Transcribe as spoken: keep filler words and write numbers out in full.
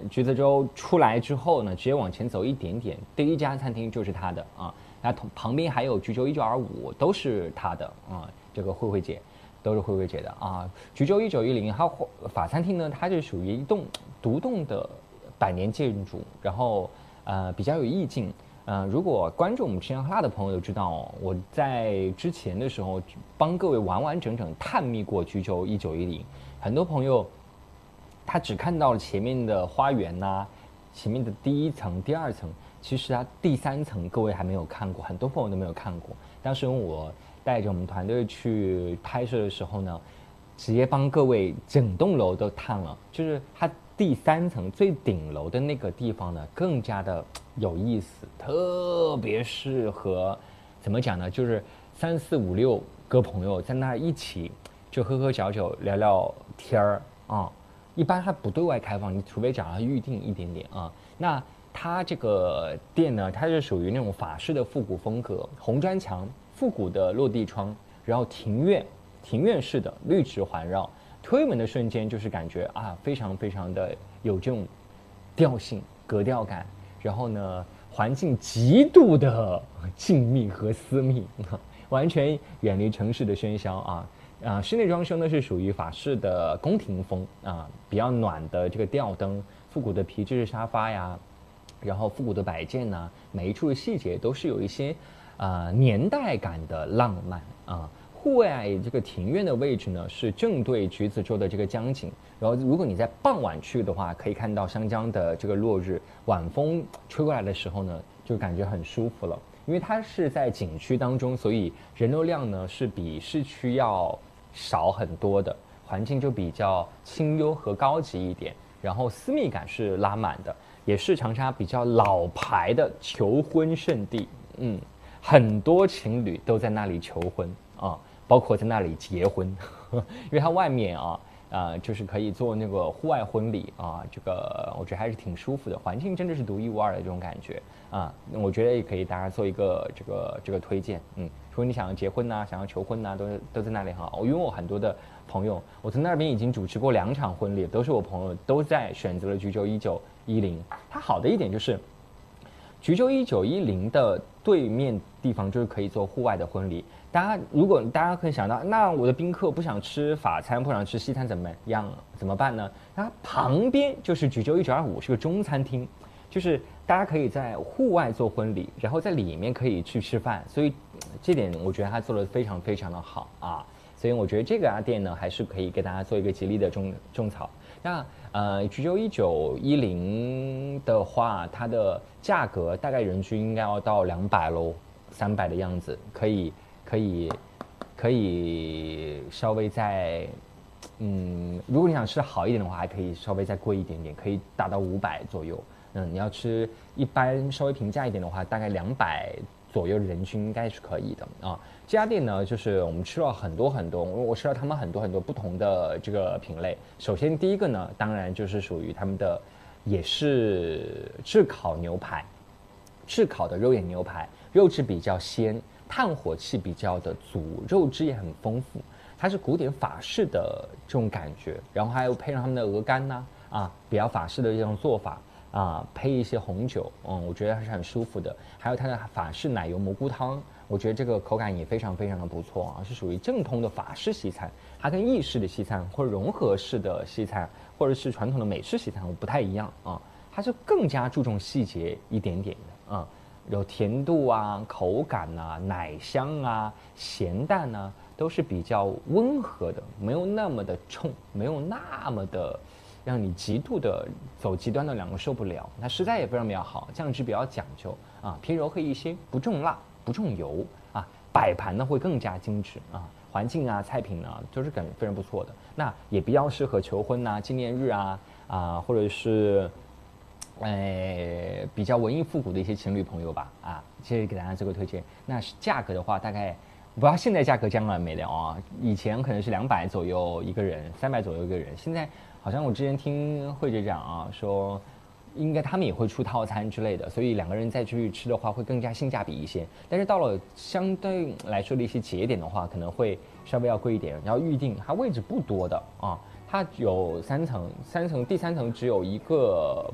橘子洲出来之后呢，直接往前走一点点，第一家餐厅就是他的啊。那同旁边还有橘洲一九二五，都是他的啊。这个慧慧姐，都是慧慧姐的啊。橘洲一九一零，它法餐厅呢，它是属于一栋独栋的百年建筑，然后呃比较有意境。呃，如果关注我们吃香喝辣的朋友都知道、哦，我在之前的时候帮各位完完整整探秘过橘洲一九一零，很多朋友他只看到了前面的花园呐、啊，前面的第一层、第二层，其实它第三层各位还没有看过，很多朋友都没有看过。当时我带着我们团队去拍摄的时候呢，直接帮各位整栋楼都探了，就是它第三层最顶楼的那个地方呢，更加的有意思，特别适合怎么讲呢？就是三四五六个朋友在那儿一起就喝喝小酒、聊聊天儿啊。一般它不对外开放，你除非找他预定一点点啊。那它这个店呢，它是属于那种法式的复古风格，红砖墙、复古的落地窗，然后庭院，庭院式的绿植环绕。推门的瞬间就是感觉啊，非常非常的有这种调性、格调感。然后呢，环境极度的静谧和私密，完全远离城市的喧嚣啊。啊，室内装修呢是属于法式的宫廷风啊，比较暖的这个吊灯，复古的皮质沙发呀，然后复古的摆件呢，每一处的细节都是有一些啊、呃、年代感的浪漫啊。户外这个庭院的位置呢是正对橘子洲的这个江景，然后如果你在傍晚去的话，可以看到湘江的这个落日，晚风吹过来的时候呢，就感觉很舒服了。因为它是在景区当中，所以人流量呢是比市区要少很多的，环境就比较清幽和高级一点，然后私密感是拉满的，也是长沙比较老牌的求婚圣地。嗯，很多情侣都在那里求婚啊，包括在那里结婚，呵呵，因为它外面啊。呃，就是可以做那个户外婚礼啊，这个我觉得还是挺舒服的，环境真的是独一无二的这种感觉啊，我觉得也可以大家做一个这个这个推荐，嗯，如果你想要结婚呐、啊，想要求婚呐、啊，都都在那里很好。因为我很多的朋友，我在那边已经主持过两场婚礼，都是我朋友都在选择了橘洲一九一零。它好的一点就是，橘洲一九一零的对面地方就是可以做户外的婚礼。大家如果大家可以想到，那我的宾客不想吃法餐，不想吃西餐怎么样？怎么办呢？它旁边就是橘洲一九二五，是个中餐厅，就是大家可以在户外做婚礼，然后在里面可以去吃饭，所以这点我觉得他做的非常非常的好啊。所以我觉得这个家店呢，还是可以给大家做一个吉利的种种草。那呃，橘洲一九一零的话，它的价格大概人均应该要到两百喽，三百的样子，可以。可以，可以稍微再，嗯，如果你想吃好一点的话，还可以稍微再贵一点点，可以达到五百左右。嗯，你要吃一般稍微平价一点的话，大概两百左右人均应该是可以的啊。这家店呢，就是我们吃了很多很多，我吃了他们很多很多不同的这个品类。首先第一个呢，当然就是属于他们的，也是炙烤牛排，炙烤的肉眼牛排，肉质比较鲜。炭火气比较的足，肉质也很丰富，它是古典法式的这种感觉，然后还有配上他们的鹅肝呐、啊，啊，比较法式的这种做法啊，配一些红酒，嗯，我觉得还是很舒服的。还有它的法式奶油蘑菇汤，我觉得这个口感也非常非常的不错啊，是属于正统的法式西餐，它跟意式的西餐或者融合式的西餐，或者是传统的美式西餐不太一样啊，它是更加注重细节一点点的啊。有甜度啊、口感啊、奶香啊、咸淡啊，都是比较温和的，没有那么的冲，没有那么的让你极度的走极端的两个受不了。它食材也非常比较好，酱汁比较讲究啊，偏柔和一些，不重辣、不重油啊，摆盘呢会更加精致啊，环境啊、菜品呢都是感觉非常不错的。那也比较适合求婚呐、纪念日啊啊，或者是。呃，比较文艺复古的一些情侣朋友吧，啊，谢谢给大家这个推荐。那价格的话，大概不知道现在价格降了没了啊？以前可能是两百左右一个人，三百左右一个人，现在好像我之前听慧姐讲啊，说应该他们也会出套餐之类的，所以两个人再去吃的话会更加性价比一些。但是到了相对来说的一些节点的话，可能会稍微要贵一点，然后预定它位置不多的啊。它有三层，三层第三层只有一个